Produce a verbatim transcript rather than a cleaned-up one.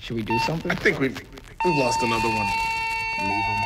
Should we do something? I think we've, we've lost another one. Leave him